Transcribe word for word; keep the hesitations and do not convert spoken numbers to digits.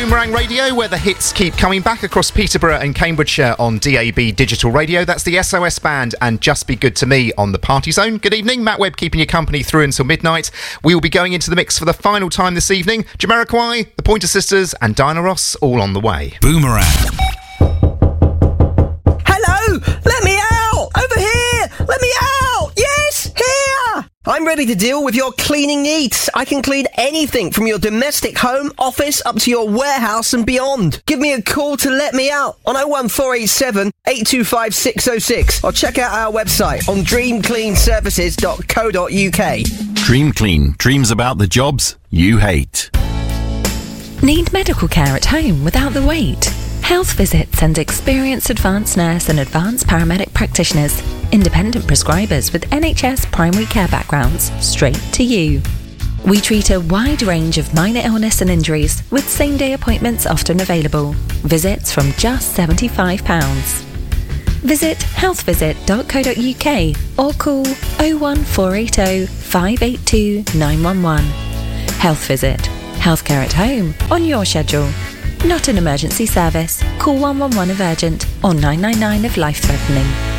Boomerang Radio, where the hits keep coming back across Peterborough and Cambridgeshire on D A B Digital Radio. That's the S O S Band and Just Be Good to Me on the Party Zone. Good evening, Matt Webb keeping you company through until midnight. We will be going into the mix for the final time this evening. Jamiroquai, the Pointer Sisters and Diana Ross all on the way. Boomerang. Hello! Let me out! Over here! Let me out! Yes! Here! I'm ready to deal with your cleaning needs. I can clean anything from your domestic home, office, up to your warehouse and beyond. Give me a call to let me out on oh one four eight seven, eight two five, six oh six or check out our website on dream clean services dot co dot uk. Dream Clean. Dreams about the jobs you hate. Need medical care at home without the wait? Health Visit sends experienced advanced nurse and advanced paramedic practitioners, independent prescribers with N H S primary care backgrounds, straight to you. We treat a wide range of minor illness and injuries, with same-day appointments often available. Visits from just seventy-five pounds. Visit health visit dot co dot uk or call oh one four eight oh, five eight two, nine one one. Health Visit. Healthcare at home, on your schedule. Not an emergency service. Call one one one if urgent or nine nine nine if life-threatening.